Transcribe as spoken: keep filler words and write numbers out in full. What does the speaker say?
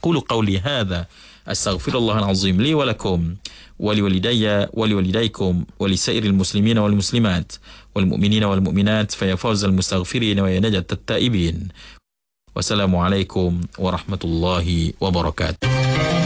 aqulu qawli hadha astaghfirullahal azim li wa lakum wa liwalidayya wa liwalidaykum wa lisairil muslimina wal muslimat wal mu'minina wal mu'minat fa ya fawzal mustaghfirin wa ya najat at-taibin. Wassalamualaikum warahmatullahi wabarakatuh.